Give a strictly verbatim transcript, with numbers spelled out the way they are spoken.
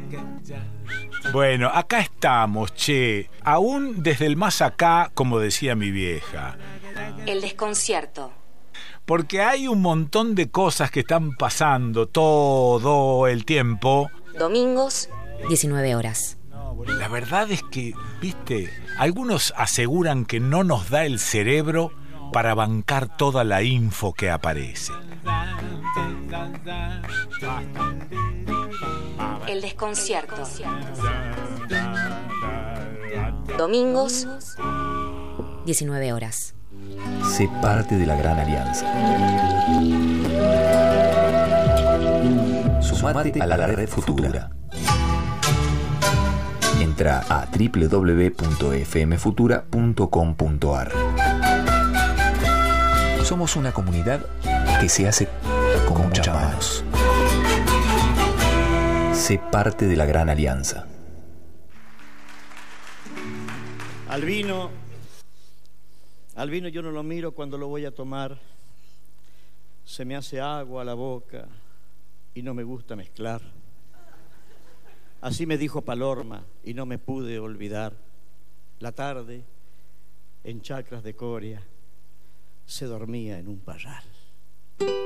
Bueno, acá estamos, che. Aún desde el más acá, como decía mi vieja. El desconcierto. Porque hay un montón de cosas que están pasando todo el tiempo. Domingos, diecinueve horas. La verdad es que, viste, algunos aseguran que no nos da el cerebro para bancar toda la info que aparece. El desconcierto. Domingos, diecinueve horas. Sé parte de la gran alianza. Sumate a la red Futura. Entra a doble u doble u doble u punto f m futura punto com punto a r. Somos una comunidad que se hace con muchas manos. Sé parte de la gran alianza. Al vino, al vino yo no lo miro cuando lo voy a tomar. Se me hace agua a la boca y no me gusta mezclar. Así me dijo Palorma y no me pude olvidar. La tarde, en Chacras de Coria, se dormía en un parral.